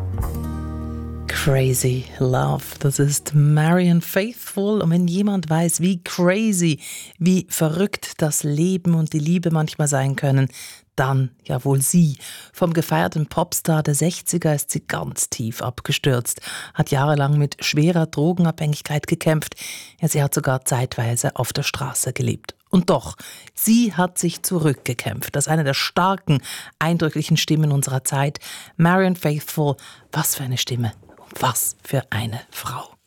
Crazy Love, das ist Marianne Faithfull. Und wenn jemand weiß, wie crazy, wie verrückt das Leben und die Liebe manchmal sein können, dann ja wohl sie. Vom gefeierten Popstar der 60er ist sie ganz tief abgestürzt, hat jahrelang mit schwerer Drogenabhängigkeit gekämpft. Ja, sie hat sogar zeitweise auf der Straße gelebt. Und doch, sie hat sich zurückgekämpft. Das ist eine der starken, eindrücklichen Stimmen unserer Zeit. Marianne Faithfull, was für eine Stimme. Was für eine Frau.